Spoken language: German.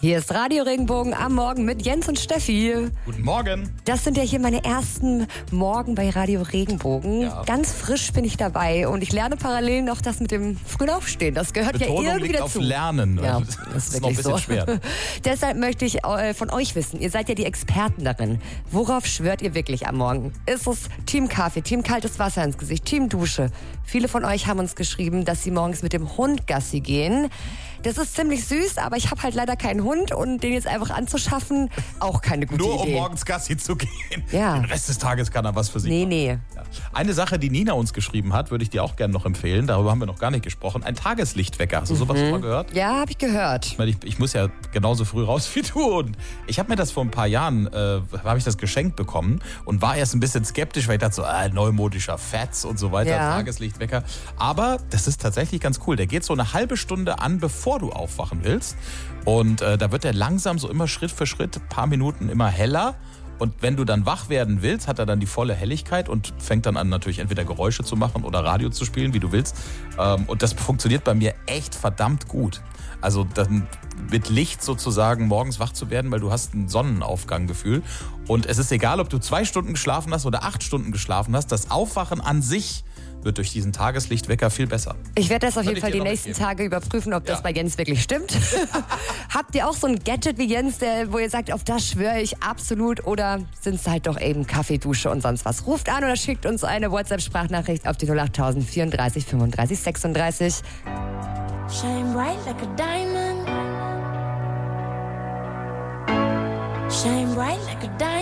Hier ist Radio Regenbogen am Morgen mit Jens und Steffi. Guten Morgen. Das sind ja hier meine ersten Morgen bei Radio Regenbogen. Ja. Ganz frisch bin ich dabei und ich lerne parallel noch das mit dem frühen Aufstehen. Das gehört Betonung ja irgendwie liegt dazu. auf Lernen. Ja, das ist noch wirklich ein bisschen so. schwer. Deshalb möchte ich von euch wissen, ihr seid ja die Experten darin. Worauf schwört ihr wirklich am Morgen? Ist es Team Kaffee, Team kaltes Wasser ins Gesicht, Team Dusche? Viele von euch haben uns geschrieben, dass sie morgens mit dem Hund Gassi gehen. Das ist ziemlich süß, aber ich habe halt leider keinen Hund und den jetzt einfach anzuschaffen, auch keine gute Nur Idee. um morgens Gassi zu gehen. Ja. Den Rest des Tages kann er was für sich machen. Nee. Ja. Eine Sache, die Nina uns geschrieben hat, würde ich dir auch gerne noch empfehlen. Darüber haben wir noch gar nicht gesprochen. Ein Tageslichtwecker. Hast du sowas schon mal gehört? Ja, habe ich gehört. Ich muss ja genauso früh raus wie du. Und ich habe mir das vor ein paar Jahren, habe ich das geschenkt bekommen und war erst ein bisschen skeptisch, weil ich dachte so, neumodischer Fetz und so weiter, Ja. Tageslichtwecker. Aber das ist tatsächlich ganz cool. Der geht so eine halbe Stunde an, bevor du aufwachen willst. Und da wird er langsam so immer Schritt für Schritt, ein paar Minuten immer heller. Und wenn du dann wach werden willst, hat er dann die volle Helligkeit und fängt dann an, natürlich entweder Geräusche zu machen oder Radio zu spielen, wie du willst. Und das funktioniert bei mir echt verdammt gut. Also dann mit Licht sozusagen morgens wach zu werden, weil du hast ein Sonnenaufganggefühl. Und es ist egal, ob du 2 Stunden geschlafen hast oder 8 Stunden geschlafen hast. Das Aufwachen an sich wird durch diesen Tageslichtwecker viel besser. Ich werde das auf Soll jeden ich Fall dir die noch nächsten mitgeben? Tage überprüfen, ob das Ja. bei Jens wirklich stimmt. Habt ihr auch so ein Gadget wie Jens, wo ihr sagt, auf das schwöre ich absolut? Oder sind es halt doch eben Kaffee, Dusche und sonst was? Ruft an oder schickt uns eine WhatsApp-Sprachnachricht auf die 08000 34 35 36. Shine bright like a diamond. Shine bright like a diamond.